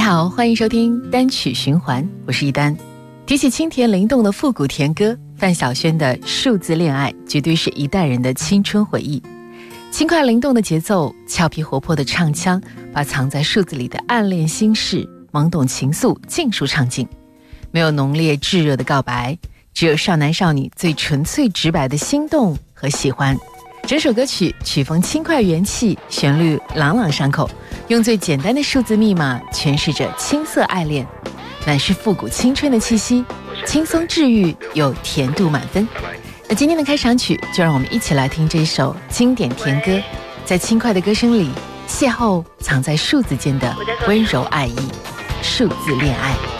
好，欢迎收听单曲循环，我是一丹。提起轻甜灵动的复古甜歌，范晓萱的《数字恋爱》绝对是一代人的青春回忆。轻快灵动的节奏，俏皮活泼的唱腔，把藏在数字里的暗恋心事、懵懂情愫尽数唱尽。没有浓烈炙热的告白，只有少男少女最纯粹直白的心动和喜欢。整首歌曲曲风轻快元气，旋律朗朗上口，用最简单的数字密码诠释着青涩爱恋，满是复古青春的气息，轻松治愈又甜度满分。那今天的开场曲，就让我们一起来听这首经典甜歌，在轻快的歌声里邂逅藏在数字间的温柔爱意，数字恋爱。